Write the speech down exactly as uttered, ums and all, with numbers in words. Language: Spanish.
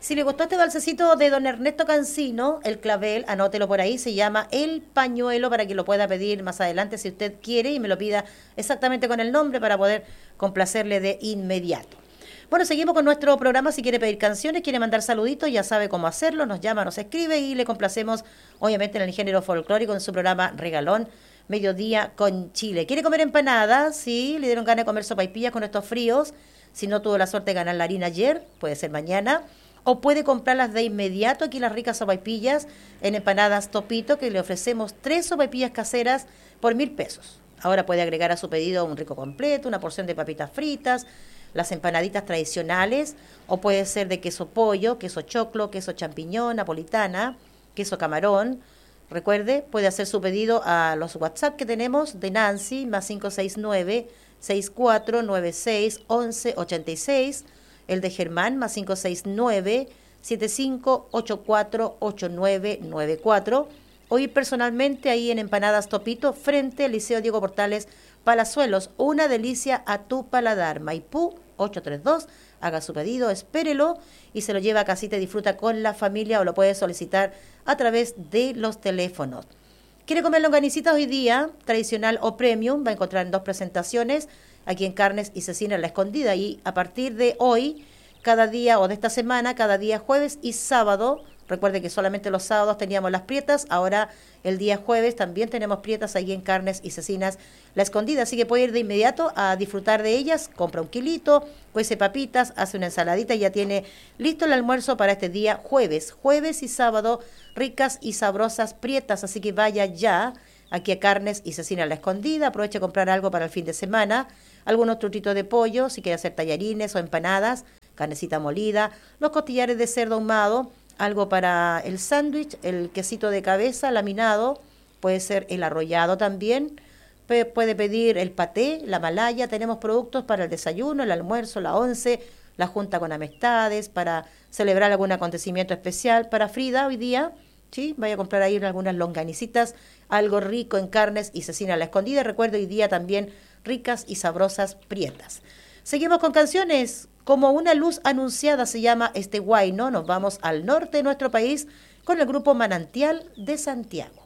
Si le gustó este balsecito de don Ernesto Cancino, el clavel, anótelo por ahí, se llama El Pañuelo, para que lo pueda pedir más adelante si usted quiere y me lo pida exactamente con el nombre para poder complacerle de inmediato. Bueno, seguimos con nuestro programa. Si quiere pedir canciones, quiere mandar saluditos, ya sabe cómo hacerlo, nos llama, nos escribe y le complacemos, obviamente, en el género folclórico en su programa Regalón, Mediodía con Chile. ¿Quiere comer empanadas? Sí, le dieron ganas de comer sopaipillas con estos fríos. Si no tuvo la suerte de ganar la harina ayer, puede ser mañana. O puede comprarlas de inmediato, aquí las ricas sopaipillas en Empanadas Topito, que le ofrecemos tres sopaipillas caseras por mil pesos. Ahora puede agregar a su pedido un rico completo, una porción de papitas fritas, las empanaditas tradicionales, o puede ser de queso pollo, queso choclo, queso champiñón, napolitana, queso camarón. Recuerde, puede hacer su pedido a los WhatsApp que tenemos de Nancy, más cinco seis nueve, seis cuatro nueve seis, once ochenta y seis, el de Germán, más cinco seis nueve, siete cinco ocho cuatro, ocho nueve nueve cuatro, o ir personalmente ahí en Empanadas Topito, frente al Liceo Diego Portales Palazuelos. Una delicia a tu paladar. Maipú ocho tres dos, haga su pedido, espérelo y se lo lleva a casita y disfruta con la familia, o lo puede solicitar a través de los teléfonos. ¿Quiere comer longanicitas hoy día? Tradicional o premium, va a encontrar en dos presentaciones, aquí en Carnes y Cecina La Escondida, y a partir de hoy, cada día, o de esta semana, cada día jueves y sábado. Recuerde que solamente los sábados teníamos las prietas, ahora el día jueves también tenemos prietas ahí en Carnes y Cecinas La Escondida, así que puede ir de inmediato a disfrutar de ellas, compra un kilito, cuece papitas, hace una ensaladita y ya tiene listo el almuerzo para este día jueves, jueves y sábado, ricas y sabrosas prietas, así que vaya ya aquí a Carnes y Cecinas La Escondida, aproveche a comprar algo para el fin de semana, algunos trutitos de pollo, si quiere hacer tallarines o empanadas, carnecita molida, los costillares de cerdo ahumado, algo para el sándwich, el quesito de cabeza laminado, puede ser el arrollado también, P- puede pedir el paté, la malaya, tenemos productos para el desayuno, el almuerzo, la once, la junta con amistades, para celebrar algún acontecimiento especial. Para Frida hoy día, ¿sí? Vaya a comprar ahí algunas longanicitas, algo rico en Carnes y Cecina La Escondida. Recuerdo hoy día también ricas y sabrosas prietas. Seguimos con canciones. Como una luz anunciada se llama este guayno. Nos vamos al norte de nuestro país con el grupo Manantial de Santiago.